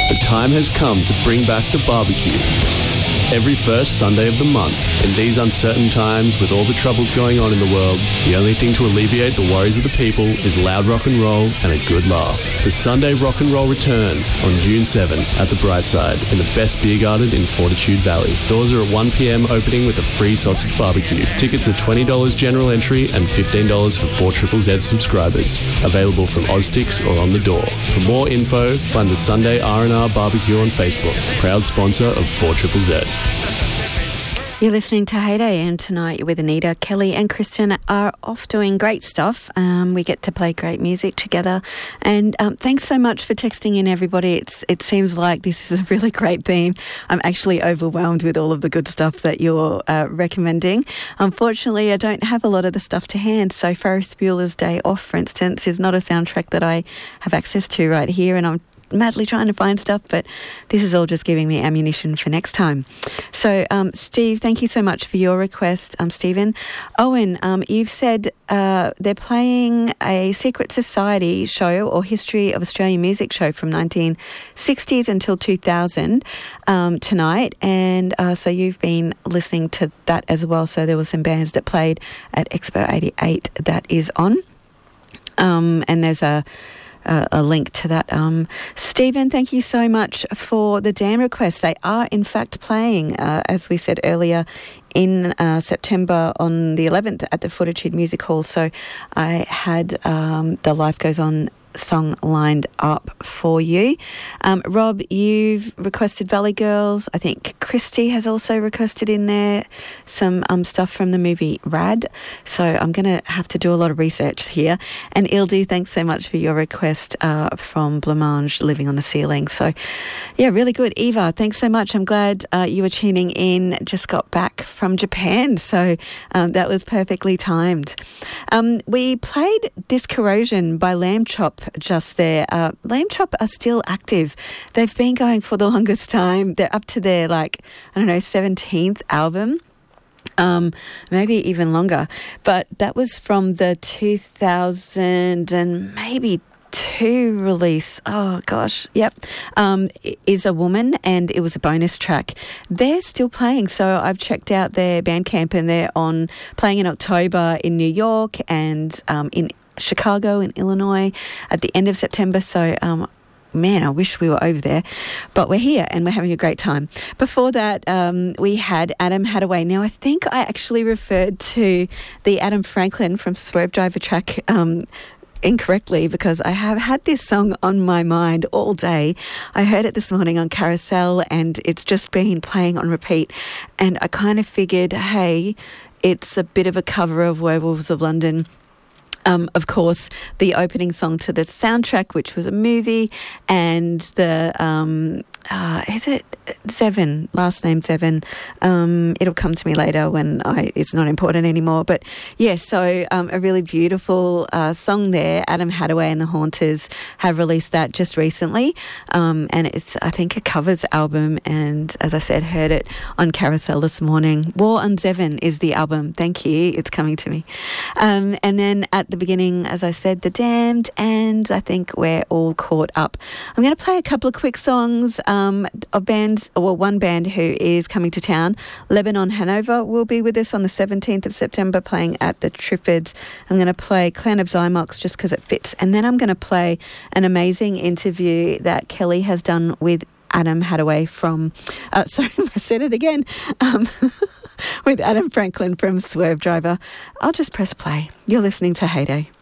The time has come to bring back the barbecue. Every first Sunday of the month. In these uncertain times, with all the troubles going on in the world, the only thing to alleviate the worries of the people is loud rock and roll and a good laugh. The Sunday Rock and Roll returns on June 7 at the Brightside in the best beer garden in Fortitude Valley. Doors are at 1 p.m, opening with a free sausage barbecue. Tickets are $20 general entry and $15 for 4ZZZ subscribers. Available from Oztix or on the door. For more info, find the Sunday R&R Barbecue on Facebook. Proud sponsor of 4ZZZ. You're listening to Heyday, and tonight you're with Anita. Kelly and Kristen are off doing great stuff. We get to play great music together. And thanks so much for texting in, everybody. It seems like this is a really great theme. I'm actually overwhelmed with all of the good stuff that you're recommending. Unfortunately, I don't have a lot of the stuff to hand. So Ferris Bueller's Day Off, for instance, is not a soundtrack that I have access to right here, and I'm madly trying to find stuff, but this is all just giving me ammunition for next time. So, Steve, thank you so much for your request, Stephen. Owen, you've said they're playing a Secret Society show or History of Australian Music show from 1960s until 2000 tonight, and so you've been listening to that as well. So there were some bands that played at Expo 88 that is on, and there's a link to that. Stephen, thank you so much for the Damned request. They are in fact playing, as we said earlier, in September on the 11th at the Fortitude Music Hall. So I had the Life Goes On song lined up for you. Rob, you've requested Valley Girls. I think Christy has also requested in there some stuff from the movie Rad. So I'm going to have to do a lot of research here. And Ildu, thanks so much for your request from Blancmange, Living on the Ceiling. So yeah, really good. Eva, thanks so much. I'm glad you were tuning in. Just got back from Japan. So that was perfectly timed. We played This Corrosion by Lamb Chop just there. Lamb Chop are still active. They've been going for the longest time. They're up to their 17th album. Maybe even longer. But that was from the 2000 and maybe two release. Oh gosh, yep. Is a Woman, and it was a bonus track. They're still playing, so I've checked out their Bandcamp, and they're playing in October in New York and in Chicago and Illinois at the end of September. So man, I wish we were over there, but we're here and we're having a great time. Before that, we had Adam Hadaway. Now, I think I actually referred to the Adam Franklin from Swerve Driver track incorrectly, because I have had this song on my mind all day. I heard it this morning on Carousel and it's just been playing on repeat, and I kind of figured, hey, it's a bit of a cover of Werewolves of London. Of course, the opening song to the soundtrack, which was a movie, and the is it Zevin? Last name Zevin. It'll come to me later when it's not important anymore. But yes, so a really beautiful song there. Adam Hadaway and the Haunters have released that just recently, and it's, I think, a covers album. And as I said, heard it on Carousel this morning. War on Zevin is the album. Thank you. It's coming to me. And then at the beginning, as I said, The Damned, and I think we're all caught up. I'm going to play a couple of quick songs of bands, or one band who is coming to town. Lebanon Hanover will be with us on the 17th of September playing at the Triffids. I'm going to play Clan of Zymox just because it fits, and then I'm going to play an amazing interview that Kelly has done with Adam Hadaway from, sorry, I said it again, with Adam Franklin from Swerve Driver. I'll just press play. You're listening to Heyday.